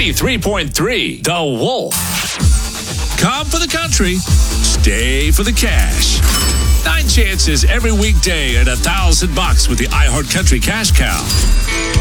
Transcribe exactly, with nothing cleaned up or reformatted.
ninety-three point three The Wolf. Come for the country, stay for the cash. Nine chances every weekday at a thousand bucks with the iHeart Country Cash Cow.